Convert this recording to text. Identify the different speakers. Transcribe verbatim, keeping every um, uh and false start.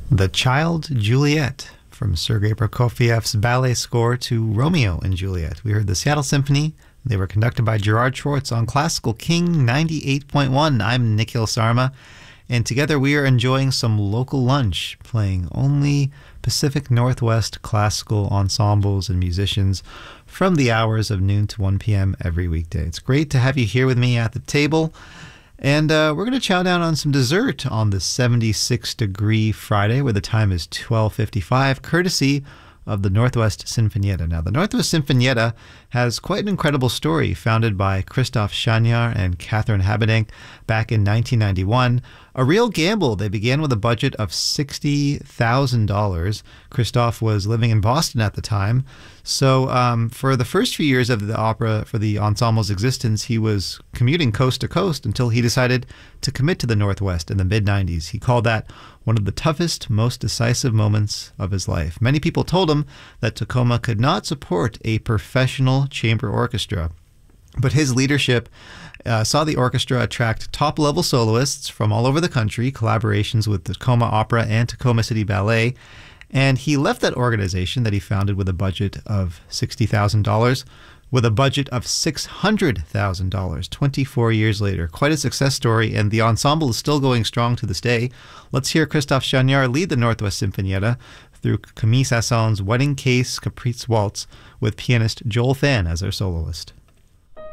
Speaker 1: The Child Juliet, from Sergei Prokofiev's ballet score to Romeo and Juliet. We heard the Seattle Symphony. They were conducted by Gerard Schwartz on Classical King ninety-eight point one. I'm Nikhil Sarma, and together we are enjoying some local lunch, playing only Pacific Northwest classical ensembles and musicians from the hours of noon to one p.m. every weekday. It's great to have you here with me at the table. And uh, we're going to chow down on some dessert on this seventy-six degree Friday, where the time is twelve fifty-five, courtesy of the Northwest Sinfonietta. Now, the Northwest Sinfonietta has quite an incredible story, founded by Christophe Chagnard and Catherine Habedank back in nineteen ninety-one. A real gamble. They began with a budget of sixty thousand dollars. Christophe was living in Boston at the time. So um, for the first few years of the opera, for the ensemble's existence, he was commuting coast to coast until he decided to commit to the Northwest in the mid nineties. He called that one of the toughest, most decisive moments of his life. Many people told him that Tacoma could not support a professional chamber orchestra. But his leadership uh, saw the orchestra attract top-level soloists from all over the country, collaborations with Tacoma Opera and Tacoma City Ballet, and he left that organization that he founded with a budget of sixty thousand dollars with a budget of six hundred thousand dollars twenty-four years later. Quite a success story, and the ensemble is still going strong to this day. Let's hear Christophe Chagnard lead the Northwest Sinfonietta through Camille Saint-Saëns's Wedding Case Caprice Waltz with pianist Joel Phan as their soloist.